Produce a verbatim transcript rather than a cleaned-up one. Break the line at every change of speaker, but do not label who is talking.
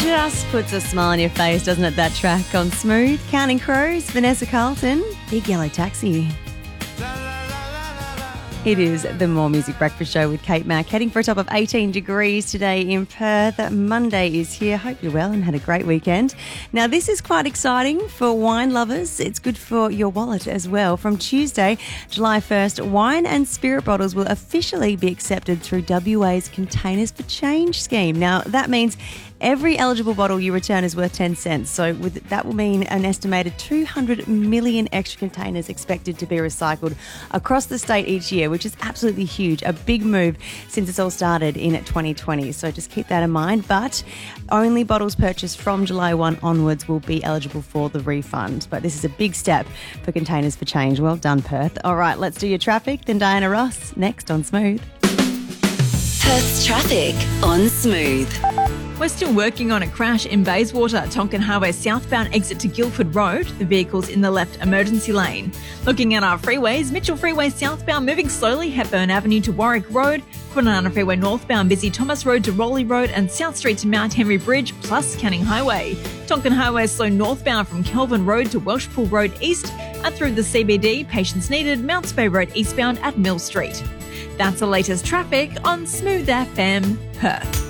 just puts a smile on your face, doesn't it, that track on Smooth? Counting Crows, Vanessa Carlton, Big Yellow Taxi. It is the More Music Breakfast Show with Kate Mack, heading for a top of eighteen degrees today in Perth. Monday is here. Hope you're well and had a great weekend. Now, this is quite exciting for wine lovers. It's good for your wallet as well. From Tuesday, July first, wine and spirit bottles will officially be accepted through W A's Containers for Change scheme. Now, that means every eligible bottle you return is worth ten cents. So with, that will mean an estimated two hundred million extra containers expected to be recycled across the state each year, which is absolutely huge. A big move since it's all started in twenty twenty. So just keep that in mind. But only bottles purchased from July first onwards will be eligible for the refund. But this is a big step for Containers for Change. Well done, Perth. All right, let's do your traffic. Then Diana Ross next on Smooth.
Perth's traffic on Smooth.
We're still working on a crash in Bayswater, Tonkin Highway southbound exit to Guildford Road. The vehicle's in the left emergency lane. Looking at our freeways, Mitchell Freeway southbound moving slowly, Hepburn Avenue to Warwick Road, Kwinana Freeway northbound busy Thomas Road to Rowley Road and South Street to Mount Henry Bridge plus Canning Highway. Tonkin Highway slow northbound from Kelvin Road to Welshpool Road east and through the C B D, patience needed, Mounts Bay Road eastbound at Mill Street. That's the latest traffic on Smooth F M Perth.